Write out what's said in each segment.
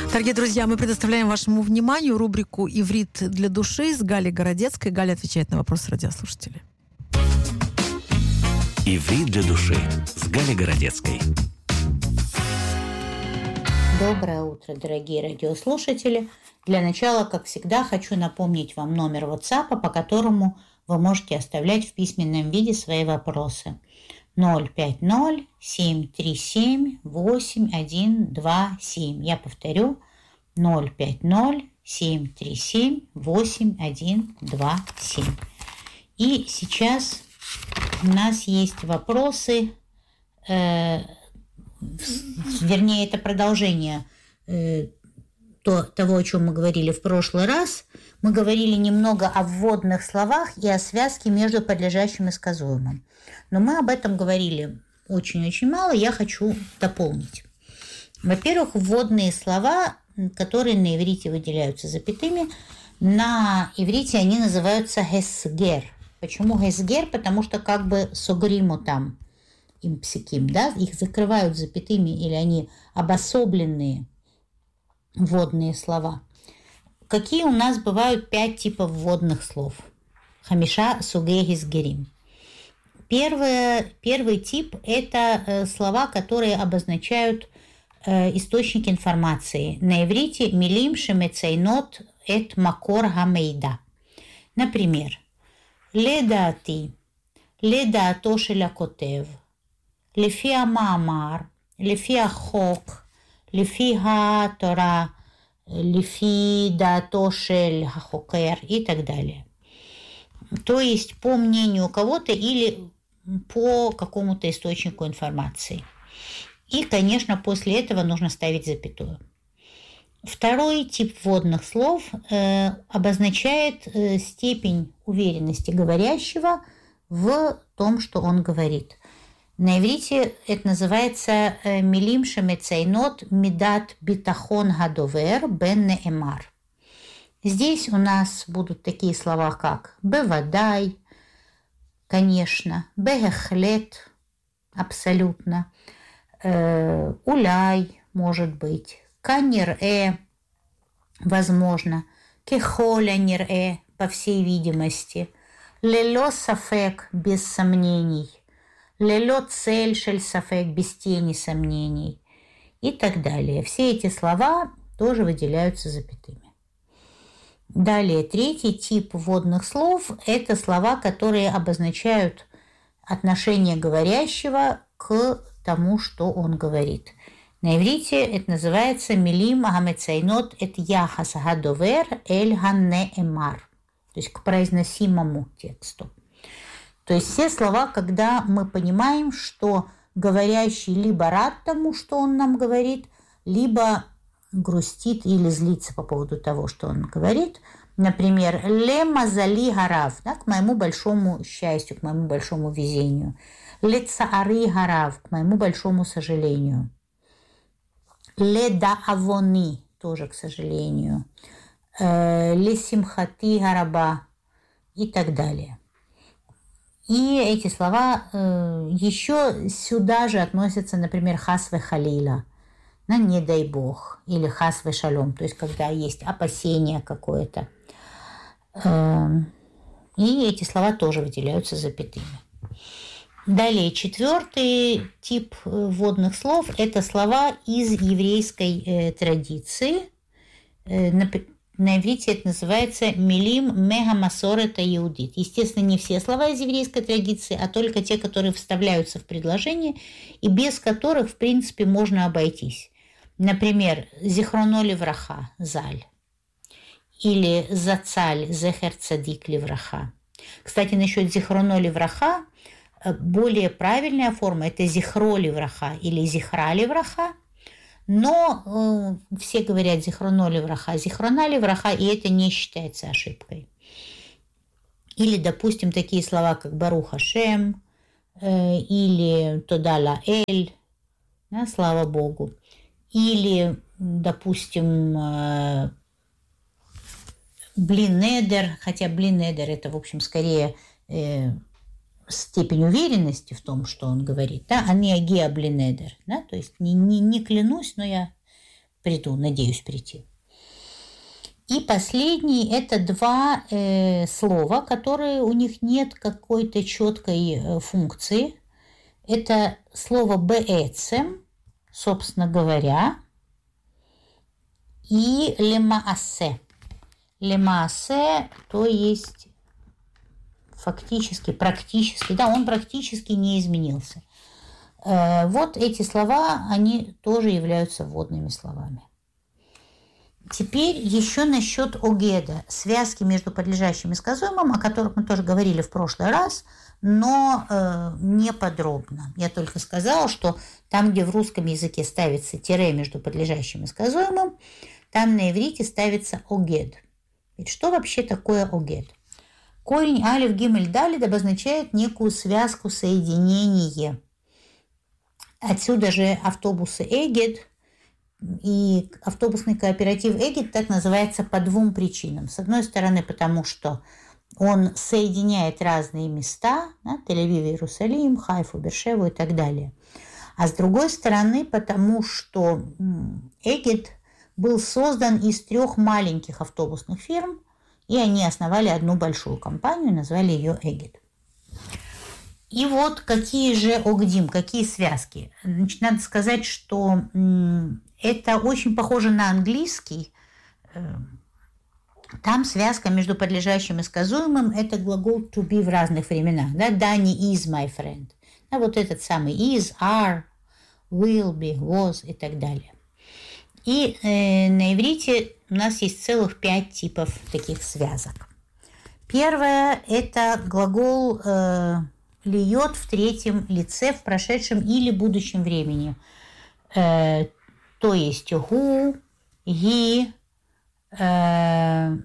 Дорогие друзья, мы предоставляем вашему вниманию рубрику «Иврит для души» с Галей Городецкой. Галя отвечает на вопросы радиослушателей. «Иврит для души» с Галей Городецкой. Доброе утро, дорогие радиослушатели. Для начала, как всегда, хочу напомнить вам номер WhatsApp, по которому вы можете оставлять в письменном виде свои вопросы. 050-737-8127. Я повторю, 050-737-8127. И сейчас у нас есть вопросы, вернее, это продолжение того, о чем мы говорили в прошлый раз. Мы говорили немного о вводных словах и о связке между подлежащим и сказуемым. Но мы об этом говорили очень-очень мало, я хочу дополнить. Во-первых, вводные слова, которые на иврите выделяются запятыми, на иврите они называются хесгер. Почему хесгер? Потому что как бы согриму там им псиким, да, их закрывают запятыми, или они обособленные вводные слова. Какие у нас бывают 5 типов вводных слов? Хамиша сугей хесгерим. Первый тип – это слова, которые обозначают источник информации. На иврите милим шемецейнот эт макор хамейда. Например, ледаати, ледаато шеля котев, лефи амаамар, лефи ахок, лефи ха-тора, лефи даато шель хахокер и так далее. То есть по мнению кого-то или по какому-то источнику информации. И, конечно, после этого нужно ставить запятую. Второй тип вводных слов обозначает степень уверенности говорящего в том, что он говорит. На иврите это называется «милим шемецайнот мидат битахон гадовер бен неэмар». Здесь у нас будут такие слова, как «бевадай», конечно, «бехехлет», абсолютно, «уляй», может быть, «канир-э», возможно, «кехоля нир-э», по всей видимости, «лело сафек», без сомнений, «лело цель шель сафек», без тени сомнений и так далее. Все эти слова тоже выделяются запятыми. Далее, третий тип вводных слов – это слова, которые обозначают отношение говорящего к тому, что он говорит. На иврите это называется «милим агамецайнот эт яхас гадовер эль ганнеэмар», то есть к произносимому тексту. То есть все слова, когда мы понимаем, что говорящий либо рад тому, что он нам говорит, либо грустит или злится по поводу того, что он говорит. Например, «ле мазали гарав», да, к моему большому счастью, к моему большому везению. «Ле цаари гарав», к моему большому сожалению. «Ле даавони», тоже к сожалению. «Ле симхати гараба» и так далее. И эти слова еще сюда же относятся, например, «хас ве халила», на «не дай бог», или «хас ве шалом», то есть когда есть опасение какое-то. И эти слова тоже выделяются запятыми. Далее, четвертый тип вводных слов – это слова из еврейской традиции. На иврите это называется «милим мега масорета иудит». Естественно, не все слова из еврейской традиции, а только те, которые вставляются в предложение и без которых, в принципе, можно обойтись. Например, «зихроно левраха» – «заль» или «зацаль» – «зехер цадик левраха». Кстати, насчет «зихроно левраха» более правильная форма – это «зихро левраха» или «зихра левраха». Но все говорят «зихроно левраха», «зихрона левраха», и это не считается ошибкой. Или, допустим, такие слова, как «барух Ашем» или «тода лаэль», да, «слава Богу». Или, допустим, «блинедер», хотя «блинедер» – это, в общем, скорее степень уверенности в том, что он говорит, да, а не агия блинедер, да, то есть не клянусь, но я приду, надеюсь прийти. И последний – это два слова, которые у них нет какой-то четкой функции. Это слово «беэцем», собственно говоря, и «лемаасе». «Лемаасе», то есть фактически, практически, да, он практически не изменился. Вот эти слова, они тоже являются вводными словами. Теперь еще насчет огеда, связки между подлежащим и сказуемым, о которых мы тоже говорили в прошлый раз, но не подробно. Я только сказала, что там, где в русском языке ставится тире между подлежащим и сказуемым, там на иврите ставится огед. Ведь что вообще такое огед? Корень алиф, гимель, далид обозначает некую связку, соединение. Отсюда же автобусы Эгид и автобусный кооператив Эгид так называется по двум причинам. С одной стороны, потому что он соединяет разные места, да, Тель-Авив, Иерусалим, Хайфу, Бершеву и так далее. А с другой стороны, потому что Эгид был создан из 3 маленьких автобусных фирм, и они основали одну большую компанию, назвали ее Эгид. И вот какие же огдим, какие связки. Значит, надо сказать, что это очень похоже на английский. Там связка между подлежащим и сказуемым – это глагол to be в разных временах. Да? Danny is my friend. Да, вот этот самый is, are, will be, was и так далее. И на иврите у нас есть целых 5 типов таких связок. Первое – это глагол льет в третьем лице в прошедшем или будущем времени. То есть гу, ги, гем,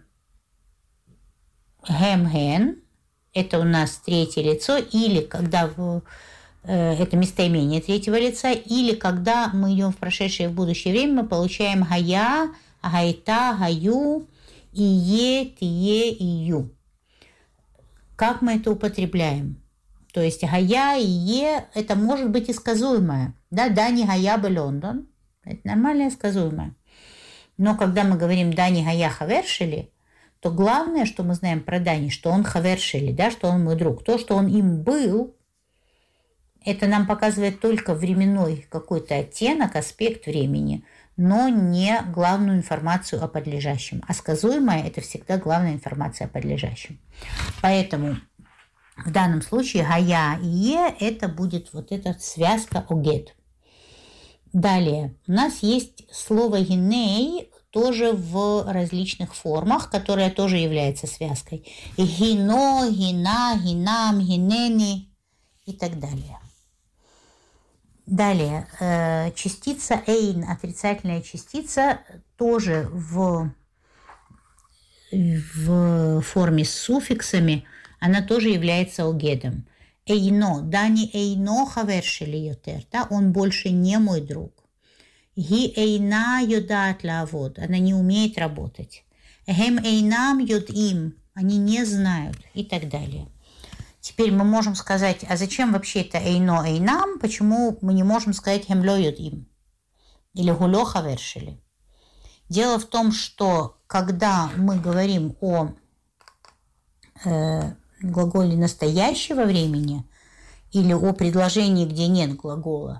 ген. Это у нас третье лицо, или когда это местоимение третьего лица, или когда мы идем в прошедшее и в будущее время, мы получаем гая, гайта, гаю, ие, тие, ию. Как мы это употребляем? То есть гая и е – это может быть и сказуемое. Да, Дани гая бы Лондон – это нормальное сказуемое. Но когда мы говорим Дани гая хавершили, то главное, что мы знаем про Дани, что он хавершили, да, что он мой друг. То, что он им был, это нам показывает только временной какой-то оттенок, аспект времени, но не главную информацию о подлежащем. А сказуемое – это всегда главная информация о подлежащем. Поэтому в данном случае гая и е – это будет вот эта связка огед. Далее у нас есть слово гиней, тоже в различных формах, которое тоже является связкой. Гино, гина, гинам, гинени и так далее. Далее частица эйн, отрицательная частица, тоже в форме с суффиксами, она тоже является огедом. Эйно, дани эйно хавершили йотер, да, он больше не мой друг. Ги эйна йодат лавод, она не умеет работать. Гем эйнам йодим, они не знают и так далее. Теперь мы можем сказать, а зачем вообще это эйно эйнам, почему мы не можем сказать гем ло йодим или гуло хавершили. Дело в том, что когда мы говорим о глаголе настоящего времени или о предложении, где нет глагола,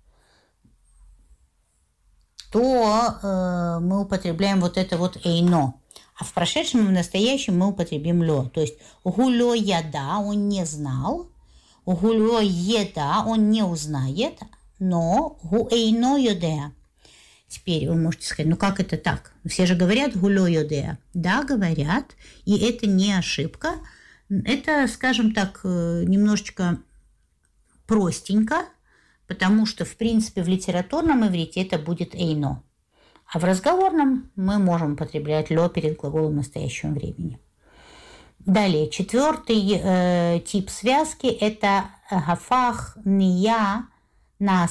то мы употребляем вот это вот эйно. А в прошедшем и в настоящем мы употребим лё. То есть гулё яда, он не знал, гулё еда, он не узнает, но гу эйно йодеа. Теперь вы можете сказать, ну как это так? Все же говорят гулё йодеа. Да, говорят, и это не ошибка. Это, скажем так, немножечко простенько, потому что, в принципе, в литературном иврите это будет эйно. А в разговорном мы можем употреблять лё перед глаголом настоящего времени. Далее, 4-й тип связки – это гафах, ния, на